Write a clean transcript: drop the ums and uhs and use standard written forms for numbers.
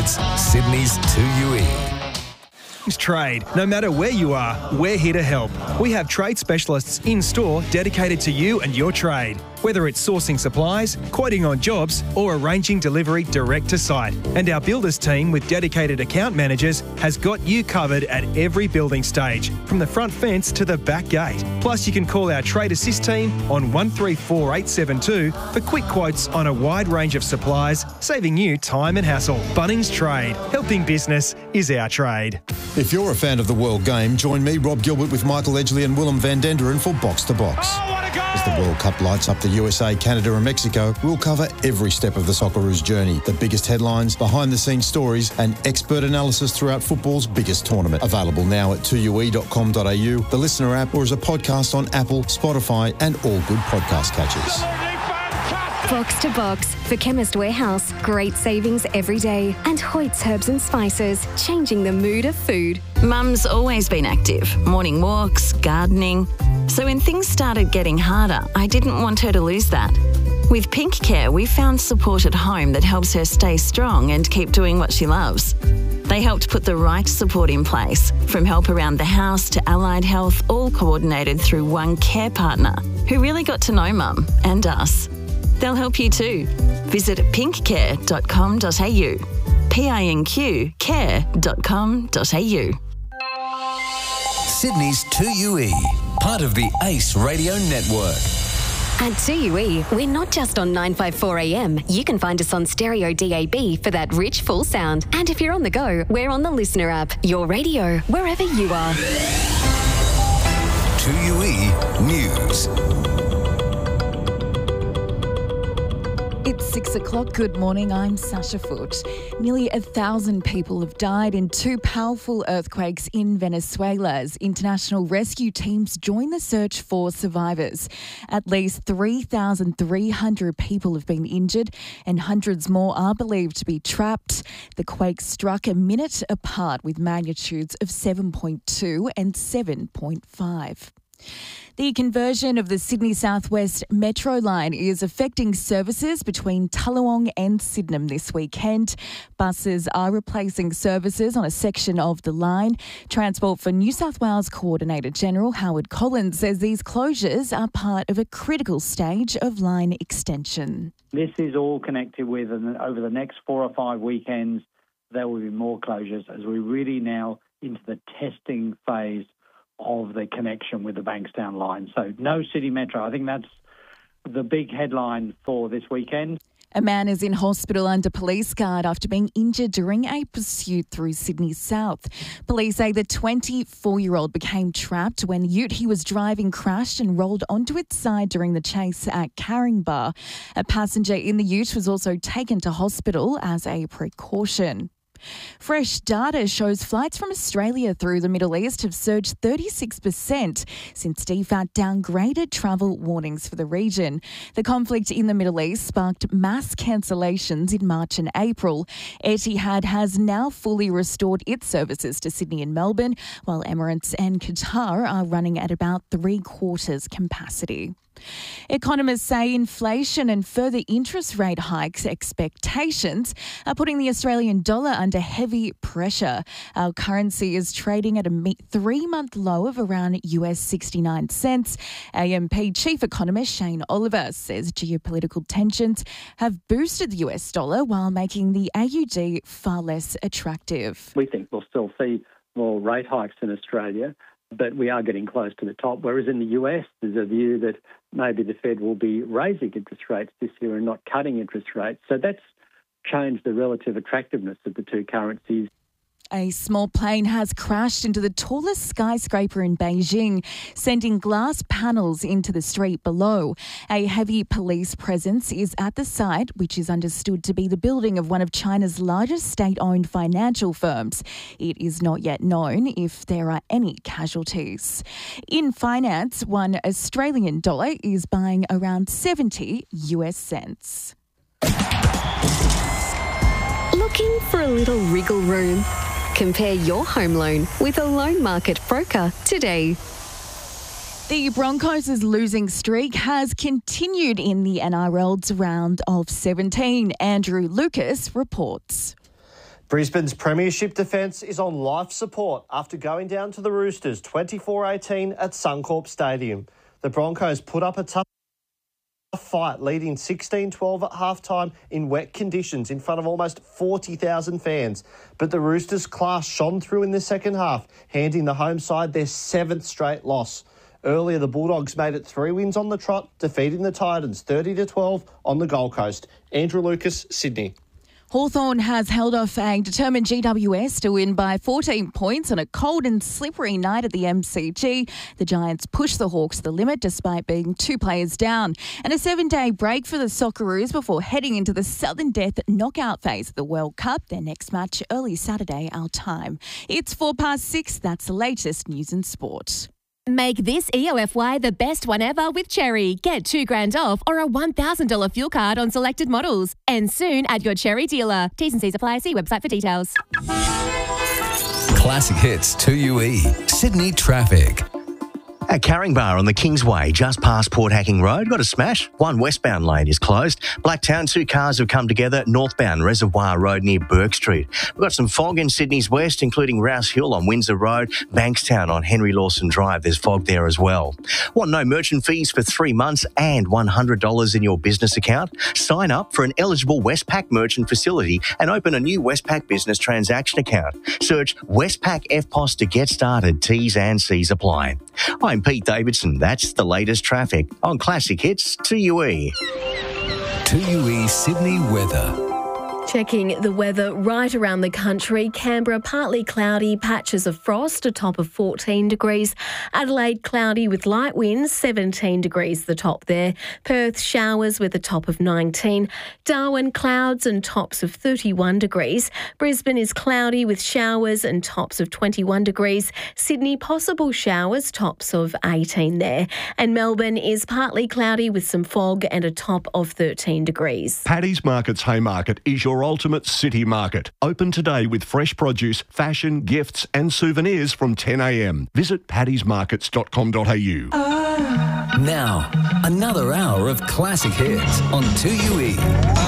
It's Sydney's 2UE. Trade. No matter where you are, we're here to help. We have trade specialists in store dedicated to you and your trade. Whether it's sourcing supplies, quoting on jobs, or arranging delivery direct to site. And our builders team with dedicated account managers has got you covered at every building stage, from the front fence to the back gate. Plus, you can call our Trade Assist team on 134872 for quick quotes on a wide range of supplies, saving you time and hassle. Bunnings Trade. Helping business is our trade. If you're a fan of the World Game, join me, Rob Gilbert, with Michael Edgley and Willem van Denderen for Box to Box. Oh, what a goal! As the World Cup lights up the USA, Canada and Mexico, we'll cover every step of the Socceroos' journey, the biggest headlines, behind-the-scenes stories and expert analysis throughout football's biggest tournament. Available now at 2ue.com.au, the Listener app, or as a podcast on Apple, Spotify and all good podcast catchers. Box to Box for Chemist Warehouse. Great savings every day. And Hoyt's Herbs and Spices, changing the mood of food. Mum's always been active. Morning walks, gardening. So when things started getting harder, I didn't want her to lose that. With Pink Care, we found support at home that helps her stay strong and keep doing what she loves. They helped put the right support in place, from help around the house to allied health, all coordinated through one care partner who really got to know Mum and us. They'll help you too. Visit pinkcare.com.au. pinkcare.com.au. Sydney's 2UE, part of the Ace Radio Network. At 2UE, we're not just on 954 AM. You can find us on stereo DAB for that rich, full sound. And if you're on the go, we're on the Listener app. Your radio, wherever you are. 2UE News. It's 6 o'clock. Good morning. I'm Sasha Foote. Nearly 1,000 people have died in two powerful earthquakes in Venezuela as international rescue teams join the search for survivors. At least 3,300 people have been injured and hundreds more are believed to be trapped. The quakes struck a minute apart with magnitudes of 7.2 and 7.5. The conversion of the Sydney South West Metro line is affecting services between Tullawong and Sydenham this weekend. Buses are replacing services on a section of the line. Transport for New South Wales Coordinator General Howard Collins says these closures are part of a critical stage of line extension. This is all connected with, and over the next 4 or 5 weekends, there will be more closures as we're really now into the testing phase of the connection with the Bankstown line. So no City Metro. I think that's the big headline for this weekend. A man is in hospital under police guard after being injured during a pursuit through Sydney South. Police say the 24-year-old became trapped when the ute he was driving crashed and rolled onto its side during the chase at Caringbah. A passenger in the ute was also taken to hospital as a precaution. Fresh data shows flights from Australia through the Middle East have surged 36% since DFAT downgraded travel warnings for the region. The conflict in the Middle East sparked mass cancellations in March and April. Etihad has now fully restored its services to Sydney and Melbourne, while Emirates and Qatar are running at about 3/4 capacity. Economists say inflation and further interest rate hikes expectations are putting the Australian dollar under heavy pressure. Our currency is trading at a 3-month low of around US 69 cents. AMP Chief Economist Shane Oliver says geopolitical tensions have boosted the US dollar while making the AUD far less attractive. We think we'll still see more rate hikes in Australia, but we are getting close to the top, whereas in the US there's a view that maybe the Fed will be raising interest rates this year and not cutting interest rates. So that's changed the relative attractiveness of the two currencies. A small plane has crashed into the tallest skyscraper in Beijing, sending glass panels into the street below. A heavy police presence is at the site, which is understood to be the building of one of China's largest state-owned financial firms. It is not yet known if there are any casualties. In finance, one Australian dollar is buying around 70 US cents. Looking for a little wriggle room? Compare your home loan with a loan market broker today. The Broncos' losing streak has continued in the NRL's round of 17. Andrew Lucas reports. Brisbane's premiership defence is on life support after going down to the Roosters 24-18 at Suncorp Stadium. The Broncos put up a tough fight, leading 16-12 at halftime in wet conditions in front of almost 40,000 fans. But the Roosters' class shone through in the second half, handing the home side their 7th straight loss. Earlier, the Bulldogs made it 3 wins on the trot, defeating the Titans 30-12 on the Gold Coast. Andrew Lucas, Sydney. Hawthorn has held off a determined GWS to win by 14 points on a cold and slippery night at the MCG. The Giants pushed the Hawks to the limit despite being 2 players down. And a 7-day break for the Socceroos before heading into the sudden death knockout phase of the World Cup. Their next match early Saturday, our time. It's 6:04. That's the latest news in sport. Make this EOFY the best one ever with Cherry. Get $2,000 off or a $1,000 fuel card on selected models. And soon at your Cherry dealer. T's and C's apply. See website for details. Classic Hits 2UE. Sydney traffic. At Carringbar on the Kingsway, just past Port Hacking Road, got a smash. One westbound lane is closed. Blacktown, 2 cars have come together. Northbound Reservoir Road near Burke Street. We've got some fog in Sydney's west, including Rouse Hill on Windsor Road. Bankstown on Henry Lawson Drive, there's fog there as well. Want no merchant fees for 3 months and $100 in your business account? Sign up for an eligible Westpac merchant facility and open a new Westpac business transaction account. Search Westpac FPOS to get started. T's and C's apply. I'm Pete Davidson. That's the latest traffic on Classic Hits 2UE. 2UE Sydney weather. Checking the weather right around the country. Canberra, partly cloudy, patches of frost, a top of 14 degrees. Adelaide, cloudy with light winds, 17 degrees the top there. Perth, showers with a top of 19. Darwin, clouds and tops of 31 degrees. Brisbane is cloudy with showers and tops of 21 degrees. Sydney, possible showers, tops of 18 there. And Melbourne is partly cloudy with some fog and a top of 13 degrees. Paddy's Markets Haymarket is your ultimate city market. Open today with fresh produce, fashion, gifts and souvenirs from 10 a.m. Visit paddysmarkets.com.au. Now, another hour of classic hits on 2UE.